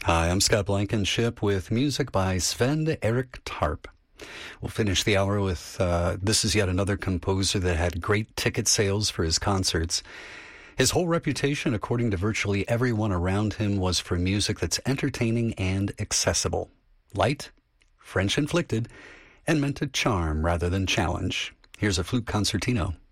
Hi, I'm Scott Blankenship with music by Sven Erik Tarp. We'll finish the hour with, this is yet another composer that had great ticket sales for his concerts. His whole reputation, according to virtually everyone around him, was for music that's entertaining and accessible. Light, French inflicted, and meant to charm rather than challenge. Here's a flute concertino.